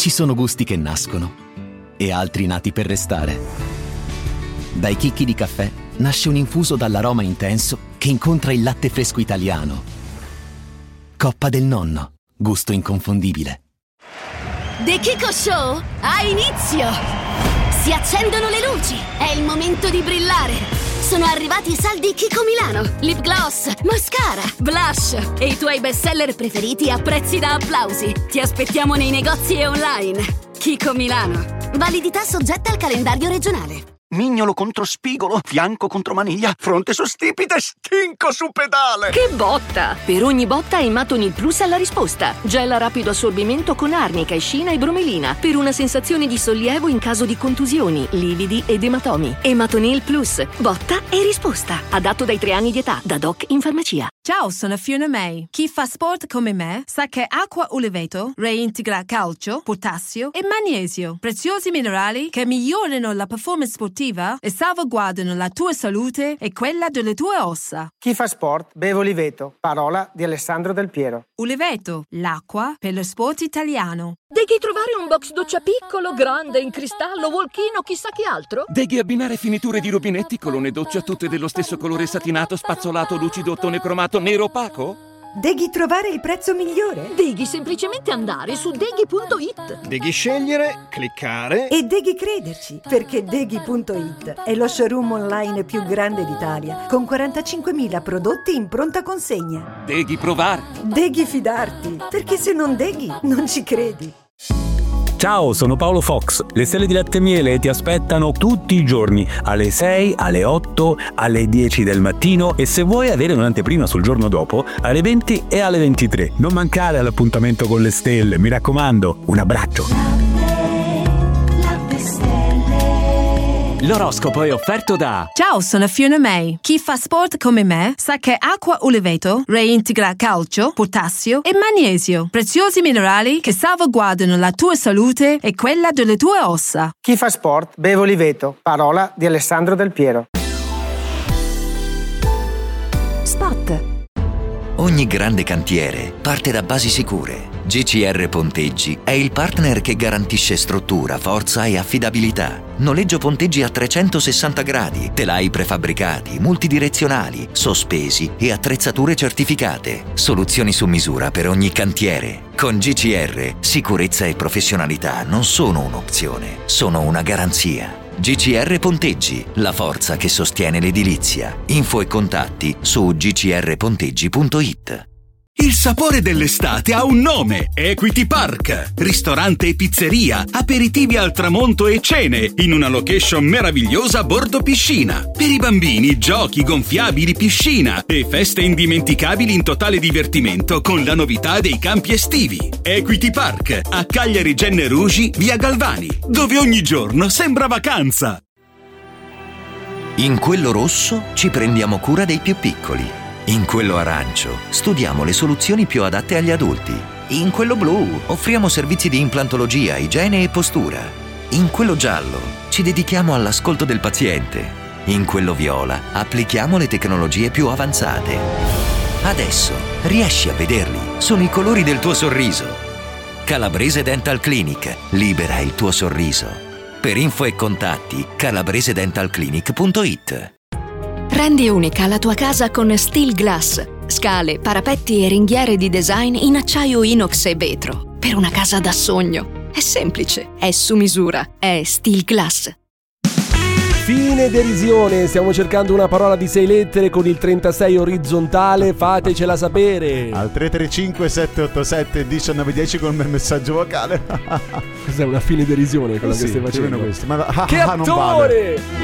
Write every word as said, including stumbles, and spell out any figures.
Ci sono gusti che nascono e altri nati per restare. Dai chicchi di caffè nasce un infuso dall'aroma intenso che incontra il latte fresco italiano. Coppa del Nonno, gusto inconfondibile. The Kiko Show ha inizio! Si accendono le luci, è il momento di brillare! Sono arrivati i saldi Kiko Milano, lip gloss, mascara, blush e i tuoi bestseller preferiti a prezzi da applausi. Ti aspettiamo nei negozi e online. Kiko Milano. Validità soggetta al calendario regionale. Mignolo contro spigolo, fianco contro maniglia, fronte su stipite, stinco su pedale. Che botta! Per ogni botta Ematonil Plus ha la risposta. Gel a rapido assorbimento con arnica, escina e bromelina per una sensazione di sollievo in caso di contusioni, lividi ed ematomi. Ematonil Plus. Botta e risposta. Adatto dai tre anni di età. Da doc in farmacia. Ciao, sono Fiona May. Chi fa sport come me sa che acqua Uleveto reintegra calcio, potassio e magnesio, preziosi minerali che migliorano la performance sportiva e salvaguardano la tua salute e quella delle tue ossa. Chi fa sport beve Uleveto, parola di Alessandro Del Piero. Uleveto, l'acqua per lo sport italiano. Devi trovare un box doccia piccolo, grande, in cristallo, volchino, chissà che altro. Devi abbinare finiture di rubinetti, colonne doccia tutte dello stesso colore satinato, spazzolato, lucido, ottone cromato, nero opaco? Devi trovare il prezzo migliore. Devi semplicemente andare su deghi punto it. Devi scegliere, cliccare e devi crederci, perché deghi punto it è lo showroom online più grande d'Italia, con quarantacinquemila prodotti in pronta consegna. Devi provare. Devi fidarti, perché se non deghi non ci credi. Ciao, sono Paolo Fox. Le stelle di latte e miele ti aspettano tutti i giorni alle sei, alle otto, alle dieci del mattino e se vuoi avere un'anteprima sul giorno dopo alle venti e alle ventitré. Non mancare all'appuntamento con le stelle, mi raccomando. Un abbraccio. L'oroscopo è offerto da... Ciao, sono Fiona May. Chi fa sport come me sa che acqua Uleveto reintegra calcio, potassio e magnesio, preziosi minerali che salvaguardano la tua salute e quella delle tue ossa. Chi fa sport beve Uleveto, parola di Alessandro Del Piero. Spot. Ogni grande cantiere parte da basi sicure. G C R Ponteggi è il partner che garantisce struttura, forza e affidabilità. Noleggio ponteggi a trecentosessanta gradi, telai prefabbricati, multidirezionali, sospesi e attrezzature certificate. Soluzioni su misura per ogni cantiere. Con G C R, sicurezza e professionalità non sono un'opzione, sono una garanzia. G C R Ponteggi, la forza che sostiene l'edilizia. Info e contatti su g c r ponteggi punto it. Il sapore dell'estate ha un nome: Equity Park. Ristorante e pizzeria, aperitivi al tramonto e cene in una location meravigliosa a bordo piscina. Per i bambini, giochi, gonfiabili, piscina e feste indimenticabili in totale divertimento con la novità dei campi estivi. Equity Park, a Cagliari Genne Rugi, via Galvani, dove ogni giorno sembra vacanza. In quello rosso ci prendiamo cura dei più piccoli. In quello arancio studiamo le soluzioni più adatte agli adulti. In quello blu offriamo servizi di implantologia, igiene e postura. In quello giallo ci dedichiamo all'ascolto del paziente. In quello viola applichiamo le tecnologie più avanzate. Adesso riesci a vederli, sono i colori del tuo sorriso. Calabrese Dental Clinic, libera il tuo sorriso. Per info e contatti calabrese dental clinic punto it. Rendi unica la tua casa con Steel Glass. Scale, parapetti e ringhiere di design in acciaio inox e vetro. Per una casa da sogno. È semplice, è su misura, è Steel Glass. Fine derisione, stiamo cercando una parola di sei lettere con il trentasei orizzontale, fatecela sapere. Al tre tre cinque sette otto sette uno nove uno zero con il messaggio vocale. Questa è una fine derisione quella eh sì, che stai facendo. Ma, ah, che ah, attore!